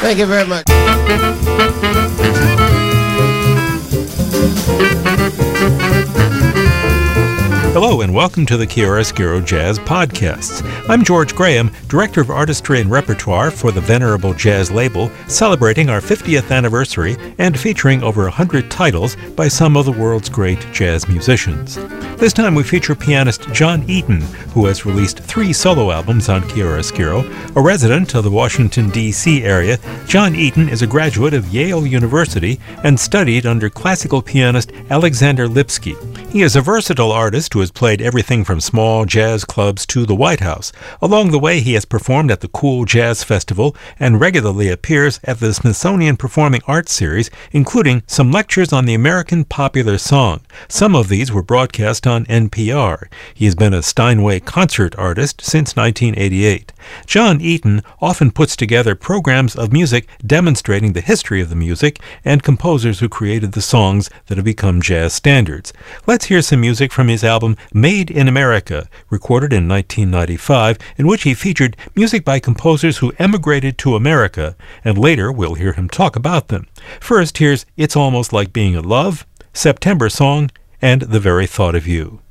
Thank you very much. Hello and welcome to the Chiaroscuro Jazz Podcasts. I'm George Graham, Director of Artistry and Repertoire for the Venerable Jazz label, celebrating our 50th anniversary and featuring over 100 titles by some of the world's great jazz musicians. This time we feature pianist John Eaton, who has released 3 solo albums on Chiaroscuro. A resident of the Washington, D.C. area, John Eaton is a graduate of Yale University and studied under classical pianist Alexander Lipsky. He is a versatile artist who has played everything from small jazz clubs to the White House. Along the way, he has performed at the Cool Jazz Festival and regularly appears at the Smithsonian Performing Arts Series, including some lectures on the American popular song. Some of these were broadcast on NPR. He has been a Steinway concert artist since 1988. John Eaton often puts together programs of music demonstrating the history of the music and composers who created the songs that have become jazz standards. Let's hear some music from his album Made in America, recorded in 1995, in which he featured music by composers who emigrated to America, and later we'll hear him talk about them. First, here's It's Almost Like Being in Love, September Song, and The Very Thought of You.